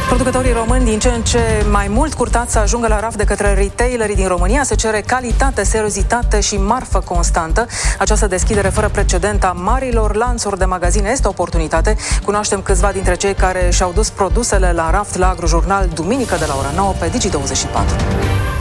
Producătorii români din ce în ce mai mult curtați să ajungă la raft de către retailerii din România. Se cere calitate, seriozitate și marfă constantă. Această deschidere fără precedent a marilor lanțuri de magazine este o oportunitate. Cunoaștem câțiva dintre cei care și-au dus produsele la raft la Agrojurnal duminică de la ora 9 pe Digi24.